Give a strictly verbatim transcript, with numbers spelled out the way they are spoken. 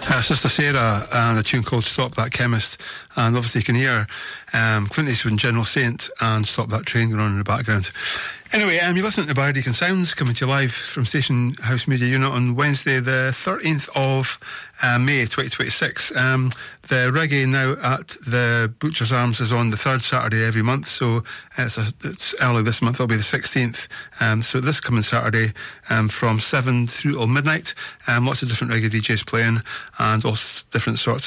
Uh, Sister Sarah and a tune called Stop That Chemist, and obviously you can hear um, Clint Eastwood, General Saint and Stop That Train going on in the background. Anyway, um, you're listening to Bardican Sounds, coming to you live from Station House Media Unit on Wednesday the thirteenth of uh, May twenty twenty-six. Um, the reggae now at the Butcher's Arms is on the third Saturday every month, so it's, a, it's early this month, it'll be the sixteenth. Um, so this coming Saturday um, from seven through till midnight, um, lots of different reggae D Js playing and all different sorts